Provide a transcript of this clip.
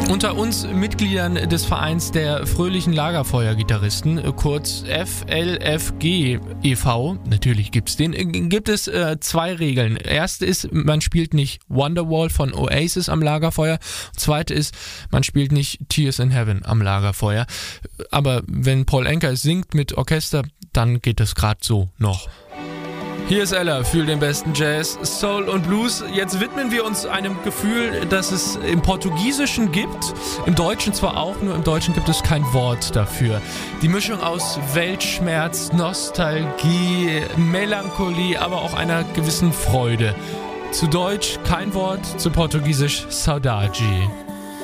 Unter uns Mitgliedern des Vereins der Fröhlichen Lagerfeuer-Gitarristen, kurz FLFG e.V., natürlich gibt es 2 Regeln. Erste ist, man spielt nicht Wonderwall von Oasis am Lagerfeuer. Zweite ist, man spielt nicht Tears in Heaven am Lagerfeuer. Aber wenn Paul Anka singt mit Orchester, dann geht das gerade so noch. Hier ist Ella für den besten Jazz, Soul und Blues. Jetzt widmen wir uns einem Gefühl, das es im Portugiesischen gibt, im Deutschen zwar auch, nur im Deutschen gibt es kein Wort dafür. Die Mischung aus Weltschmerz, Nostalgie, Melancholie, aber auch einer gewissen Freude. Zu Deutsch kein Wort, zu Portugiesisch Saudade.